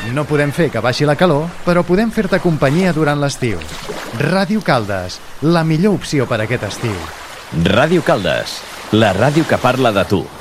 No podem fer que baixi la calor, però podem fer-te companyia durant l'estiu. Ràdio Caldes, la millor opció per aquest estiu. Ràdio Caldes, la ràdio que parla de tu.